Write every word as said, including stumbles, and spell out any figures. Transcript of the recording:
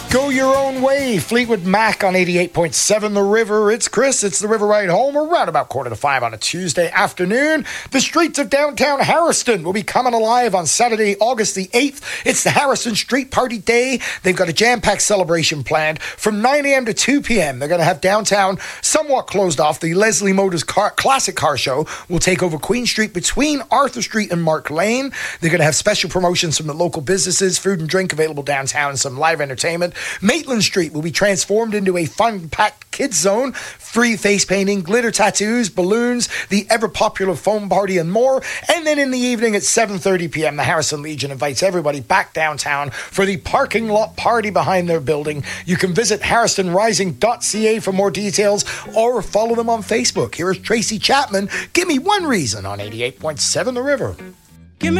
Go your own way. Fleetwood Mac on eighty-eight point seven The River. It's Chris. It's The River Ride Home. Around about quarter to five on a Tuesday afternoon. The streets of downtown Harrison will be coming alive on Saturday, August the eighth. It's the Harrison Street Party Day. They've got a jam-packed celebration planned from nine a.m. to two p.m. They're going to have downtown somewhat closed off. The Leslie Motors car, Classic Car Show will take over Queen Street between Arthur Street and Mark Lane. They're going to have special promotions from the local businesses, food and drink available downtown, and some live entertainment. Maitland Street will be transformed into a fun-packed kids zone. Free face painting, glitter tattoos, balloons, the ever-popular foam party, and more. And then in the evening at seven thirty p.m., the Harrison Legion invites everybody back downtown for the parking lot party behind their building. You can visit harrison rising dot c a for more details or follow them on Facebook. Here is Tracy Chapman. Give me one reason on eighty-eight point seven The River.